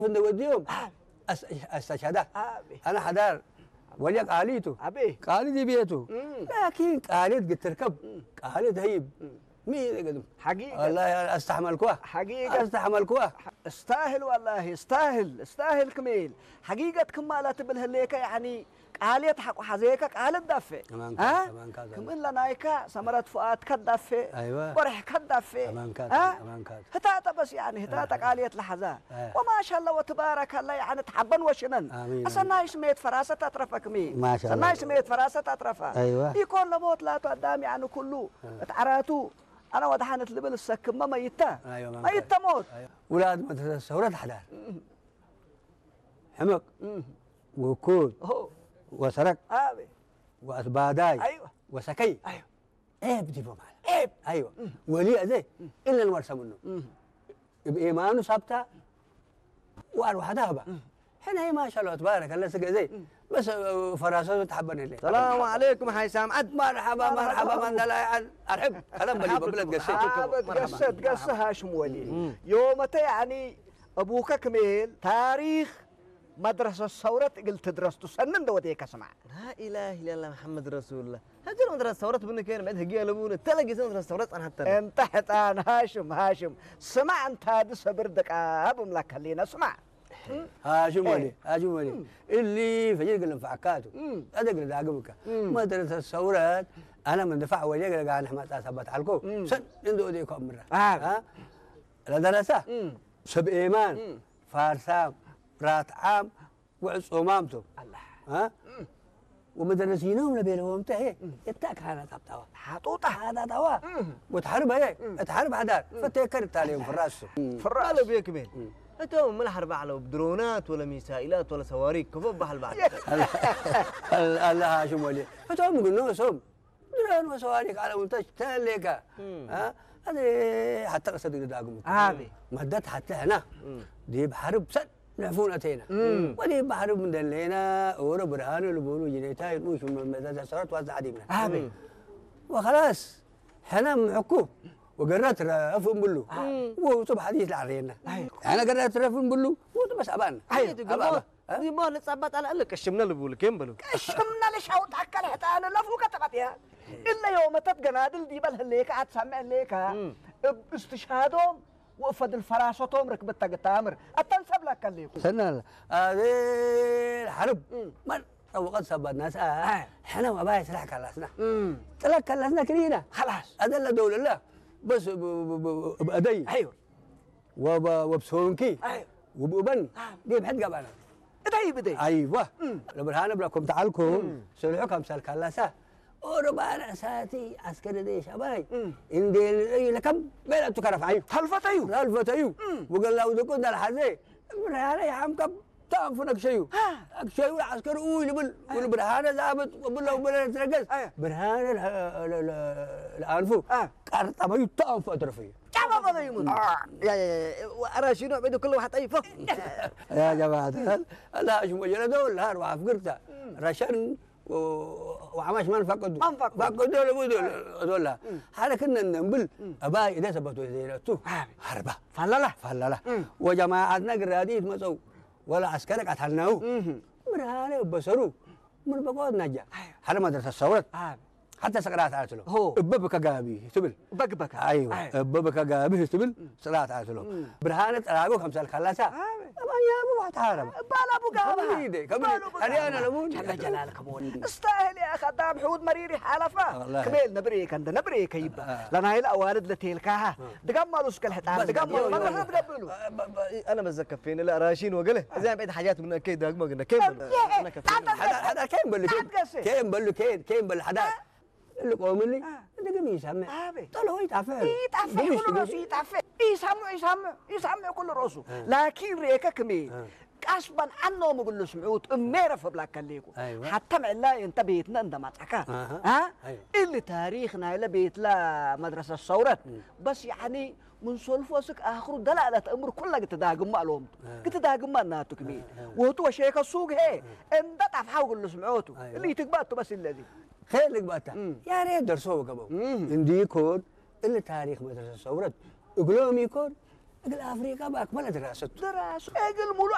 وديهم استشهده انا حدار وليك قاليته قالي بيته لكن قاليت قلت تركب قاليت هيب مين قدم حقيقة والله استحملكوها حقيقة استحملكوها استاهل والله استاهل كميل حقيقة كمالات بالهليكة يعني قاليت حق حزيك قالت دافع تمام كمل لنايكا سمرت فؤاد كدافع ايوه برح كدافع تمام هتاتا بس يعني هتاتا قاليت لحظة وما شاء الله وتبارك الله يعني تحبن وشنن أصلا سميت فراسة أطرفك مين ما شاء الله سميت فراسة أطرفها ايوه يكون لموت لا تقدام يعني كله تعراتو أنا ودحانت لبل السكم ما ميتة ايوه ميتة موت ولاد مدرسة ولاد حلال حمق وكود وسرق وأثباداي أيوة وسكي أيوة عيب دي بمعنى عيب ايوه ولي ذي الا الورثه منه بايمانه ثابته وارواح ذهبه هنا ما شاء الله تبارك الله سقى زي بس فراسته تحبني ليه السلام عليكم هيثم عد مرحبا من دلع ارحب كلام بلي بلد قصه هاشم ولي يومتى يعني ابوك كميل تاريخ مدرسة الثورة قلت درست سنن دوتيك اسمع لا اله الا الله محمد رسول الله هجر مدرسة الثورة بنك كان بعد هجي لبون تلاقي مدرسة الثورة انا حتى انتحت انا هاشم سمع انت هذا صبردك ابو ملك خلينا اسمع هاشم ولي اللي فجر قلم في عكاته هذا قل عقبك مدرسة الثورة انا من دفع وجهك قال احمد اثبت عليكم سن عنده ايديكم مره ها لا درسه سب ايمان فارسام رات عام وعصومامته الله ها ومدرسينهم لبينهم انتهي يتاك هذا تبتوا حطوطه هذا توا وتحارب هيك تحارب حدار فتكرت عليهم في الراس في الراس قالوا بيك مين انتم ما حرب على بدرونات ولا ميسائلات ولا صواريخ كيف بحال بعد الله هاشم ولي فتهم قلنا سوم درون وصواريخ على منتج تلك ها هذه حتى قصدي داقم هذه مدت حتى هنا دي بحرب سد نعفون أتينا ودي بحرب من دلينا ورا برهان البولو جنيتاي نوش من مدرسة صارت وزع عديمنا وخلاص حنا معكو وقررت رافون بلو وصب حديث العرينا أنا قررت رافون بلو وبس أبان دي ما نتصبت على قلك كشمنا البول كم بلو كشمنا لشوت أكل حتى أنا لا فوق تبعتها إلا يوم تتجنادل دي بالهليك عاد سمع ليك استشهادهم وقفد الفراشتهم ركبت تامر التنسب لك الليكو سنة هذه الحرب من وقد سبب الناس احنا ما بايس لك خلصنا تلك خلصنا كلينا خلاص أدل دولة الله بس بأدي ايوه وبسونكي ايوه وبأبن دي بحد قبانا بدي ايوه لبرهان بلاكم تعالكم سلحكم سلك الله وربع ساتي عسكري دي شباي إن دي لكم بلا تكرف عيو هلفة أيو وقال له إذا كنا الحزي برهانة يا عم كم تعرفونك شيء شيء العسكر يقول برهانة ذابت وقال له بلا ترقص برهانة الأنفو كارت ما يتعرف أطرفيه كم هذا يمون يا أرى شنو عبيدو كل واحد أي فوق يا جماعة لا شو مجرد دول هار وعفقرته رشان وعماش ما فقدوا دول هذا كنا ننبل أباي إذا ثبتوا زينته هربا فللا وجماعتنا قراديت مسوا ولا عسكرك أتحناو مرهانة بصروا من بقول نجا هذا مدرسة الثورة حتى سقرات عاتلو ببك جابي سبل بك ايوه ببك جابي سبل سقرات عاتلو برهانة راجو خمسة الخلاصة ما يا ابو تعارب بلا ابو جابي كمل هذه انا لمون جل جلالك مول استاهل يا خدام حود مريري حلفه كمل نبريك عند نبريك يبا لنا هي الاوالد لتيلكاها دقملوا سكل حتى دقملوا ما تقبلوا انا متذكر فين لا راشين وقله زي بعد حاجات من اكيد دقمه قلنا كيف هذا كيم بل حدا اللي قوم اللي ده قمي يسمع طلعوا يتعفى كل راسه يتعفى يسمع كل راسه لكن ريكا كمي قصبا عنه ما قول سمعوت اميره فبلاك ليكو حتى مع الله انت بيتنا انت ما تحكى اللي تاريخنا الى بيت لا مدرسه الثورات بس يعني من سولفوسك اخر دلاله امر كلها تداقم معلوم تداقم ما ناتو كبير وهو شيخ السوق هي انت تعرف قول سمعوته اللي تقباته بس الذي خير لك بقى يا ريت درسوه قبل عندي يكون اللي تاريخ مدرسة الثورات يقولون يكون أقل أفريقيا بأكمل دراسته أقل ملو